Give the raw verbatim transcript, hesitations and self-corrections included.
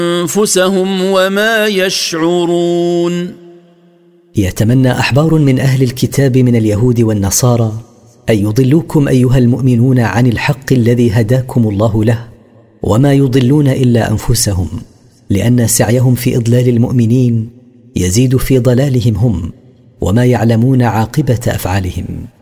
أنفسهم وما يشعرون. يتمنى أحبار من أهل الكتاب من اليهود والنصارى أن يضلوكم أيها المؤمنون عن الحق الذي هداكم الله له، وما يضلون إلا أنفسهم، لأن سعيهم في إضلال المؤمنين يزيد في ضلالهم هم، وما يعلمون عاقبة أفعالهم.